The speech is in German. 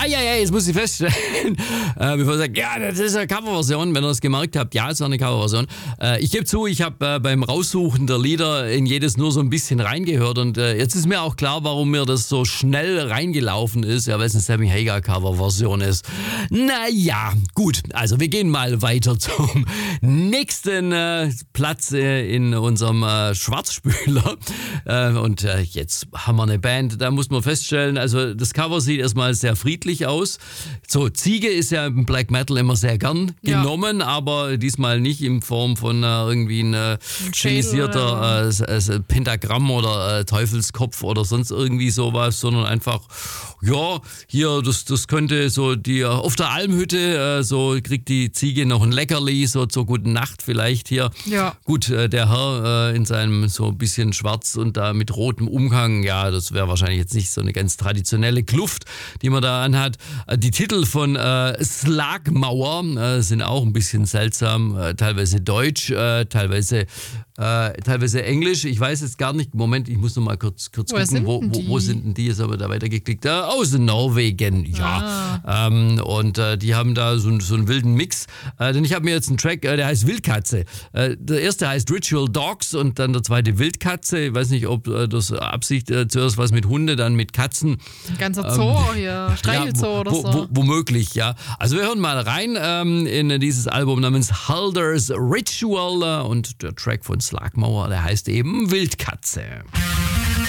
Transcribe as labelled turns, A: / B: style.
A: Jetzt muss ich feststellen, bevor ich sage, ja, das ist eine Coverversion, wenn ihr es gemerkt habt, ja, es war eine Coverversion. Ich gebe zu, ich habe beim Raussuchen der Lieder in jedes nur so ein bisschen reingehört und jetzt ist mir auch klar, warum mir das so schnell reingelaufen ist, ja, weil es eine Sammy Hagar Coverversion ist. Naja, gut, also wir gehen mal weiter zum nächsten Platz in unserem Schwarzspüler und jetzt haben wir eine Band, da muss man feststellen, also das Cover sieht erstmal sehr friedlich aus. So, Ziege ist ja im Black Metal immer sehr gern genommen, aber diesmal nicht in Form von irgendwie ein stilisierter Pentagramm oder Teufelskopf oder sonst irgendwie sowas, sondern einfach, ja, hier, das könnte so auf der Almhütte, so kriegt die Ziege noch ein Leckerli, so zur guten Nacht vielleicht hier. Ja. Gut, der Herr in seinem so ein bisschen schwarz und da mit rotem Umhang, ja, das wäre wahrscheinlich jetzt nicht so eine ganz traditionelle Kluft, die man da anhat. Die Titel von Slagmauer sind auch ein bisschen seltsam, teilweise deutsch, teilweise Englisch. Ich weiß jetzt gar nicht, Moment, ich muss noch mal kurz gucken, wo sind denn die? Jetzt haben wir da weitergeklickt. Aus Norwegen, ja. Und die haben da so einen wilden Mix. Denn ich habe mir jetzt einen Track, der heißt Wildkatze. Der erste heißt Ritual Dogs und dann der zweite Wildkatze. Ich weiß nicht, ob das Absicht zuerst was mit Hunde, dann mit Katzen.
B: Ein ganzer Zoo hier, Streichelzoo oder so.
A: Womöglich, ja. Also wir hören mal rein in dieses Album namens Halder's Ritual und der Track von Slagmauer, der heißt eben Wildkatze.